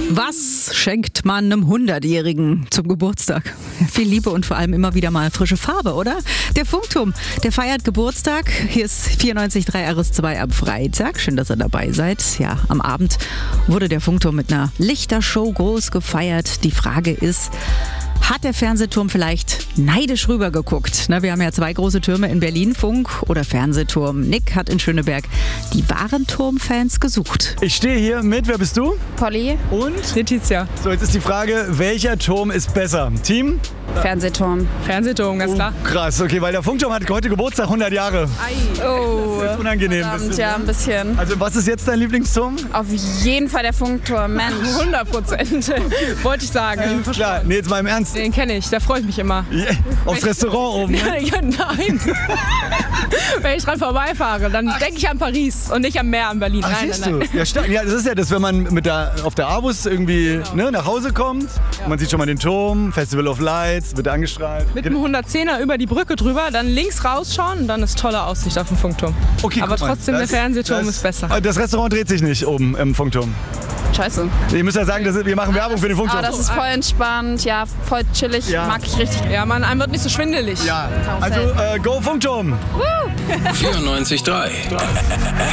Was schenkt man einem 100-Jährigen zum Geburtstag? Viel Liebe und vor allem immer wieder mal frische Farbe, oder? Der Funkturm, der feiert Geburtstag. Hier ist 94.3 RS2 am Freitag. Schön, dass ihr dabei seid. Ja, am Abend wurde der Funkturm mit einer Lichtershow groß gefeiert. Die Frage ist, hat der Fernsehturm vielleicht neidisch rübergeguckt? Wir haben ja 2 große Türme in Berlin, Funk oder Fernsehturm. Nick hat in Schöneberg die wahren Turmfans gesucht. Ich stehe hier mit, wer bist du? Polly. Und? Letizia. So, jetzt ist die Frage, welcher Turm ist besser? Team? Fernsehturm. Fernsehturm, ganz klar. Krass, okay, weil der Funkturm hat heute Geburtstag, 100 Jahre. Oh, Das ist unangenehm. verdammt, ja, ein bisschen. Also was ist jetzt dein Lieblingsturm? Auf jeden Fall der Funkturm, Mensch. 100%, wollte ich sagen. Klar, nee, jetzt mal im Ernst. Den kenne ich, da freue ich mich immer. Yeah, aufs Restaurant oben. Ne? Ja, nein. Wenn ich dran vorbeifahre, dann denke ich an Paris und nicht am Meer in Berlin. Ach, Nein, siehst nein, du? nein. Ja, das ist ja das, wenn man auf der Abus irgendwie nach Hause kommt. Man sieht schon mal den Turm, Festival of Lights, wird angestrahlt. Mit dem 110er über die Brücke drüber, dann links rausschauen und dann ist tolle Aussicht auf den Funkturm. Okay, Aber guck mal, trotzdem, der Fernsehturm ist besser. Das Restaurant dreht sich nicht oben im Funkturm. Scheiße. Ihr müsst ja sagen, wir machen Werbung für den Funkturm. Aber das ist voll entspannt, ja, voll chillig, Ja. mag ich richtig. Ja, man, einem wird nicht so schwindelig. Ja, also go Funkturm! 94.3